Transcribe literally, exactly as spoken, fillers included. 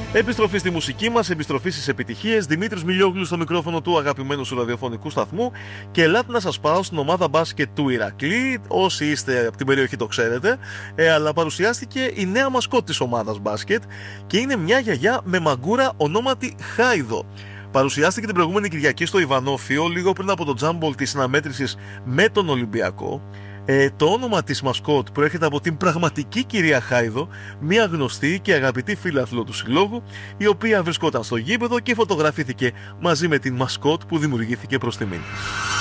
Επιστροφή στη μουσική μας, επιστροφή στις επιτυχίες. Δημήτρης Μιλιόγλου στο μικρόφωνο του αγαπημένου σου ραδιοφωνικού σταθμού. Και ελάτε να σας πάω στην ομάδα μπάσκετ του Ηρακλή. Όσοι είστε από την περιοχή το ξέρετε. Ε, αλλά παρουσιάστηκε η νέα μασκότ της ομάδας μπάσκετ και είναι μια γιαγιά με μαγκούρα ονόματι Χάιδο. Παρουσιάστηκε την προηγούμενη Κυριακή στο Ιβανόφιο, λίγο πριν από το τζάμπολ της συναμέτρησης με τον Ολυμπιακό. Ε, το όνομα της μασκότ προέρχεται από την πραγματική κυρία Χάιδο, μια γνωστή και αγαπητή φίλαθλο του συλλόγου, η οποία βρισκόταν στο γήπεδο και φωτογραφήθηκε μαζί με την μασκότ που δημιουργήθηκε προς τιμήν της.